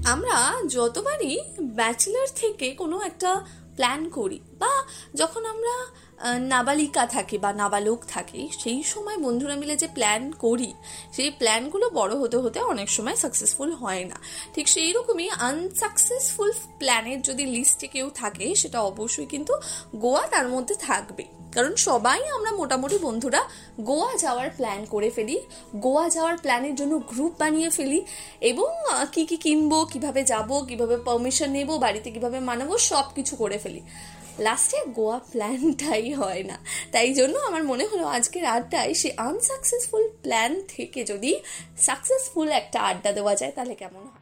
আমরা যতবারই ব্যাচেলার থেকে কোনো একটা প্ল্যান করি বা যখন আমরা নাবালিকা থাকি বা নাবালক থাকি, সেই সময় বন্ধুরা মিলে যে প্ল্যান করি, সেই প্ল্যানগুলো বড় হতে হতে অনেক সময় সাকসেসফুল হয় না। ঠিক সেই রকমই আনসাকসেসফুল প্ল্যানের যদি লিস্টে কেউ থাকে, সেটা অবশ্যই কিন্তু গোয়া তার মধ্যে থাকবে। কারণ সবাই আমরা মোটামুটি বন্ধুরা গোয়া যাওয়ার প্ল্যান করে ফেলি, গোয়া যাওয়ার প্ল্যানের জন্য গ্রুপ বানিয়ে ফেলি এবং কি কি কিনবো, কিভাবে যাব, কিভাবে পারমিশন নেব, বাড়িতে কিভাবে মানাবো, সব কিছু করে ফেলি। লাস্টে গোয়া প্ল্যানটাই হয় না। তাই জন্য আমার মনে হলো আজকের আড্ডায় সে আনসাকসেসফুল প্ল্যান থেকে যদি সাকসেসফুল একটা আড্ডা দেওয়া যায়, তাহলে কেমন হয়।